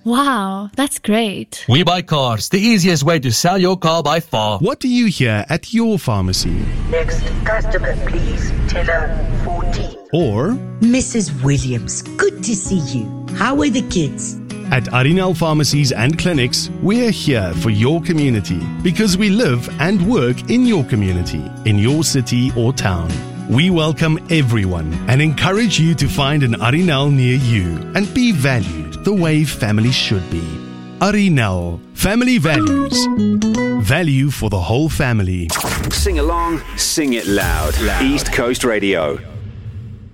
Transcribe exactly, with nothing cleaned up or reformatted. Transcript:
Wow, that's great. We Buy Cars, the easiest way to sell your car by far. What do you hear at your pharmacy? Next customer, please. Teller fourteen. Or Missus Williams, good to see you. How are the kids? at Arinal Pharmacies and Clinics, we're here for your community because we live and work in your community, in your city or town. We welcome everyone and encourage you to find an Arinal near you and be valued the way family should be. Arinal, family values. Value for the whole family. Sing along, sing it loud. loud. East Coast Radio.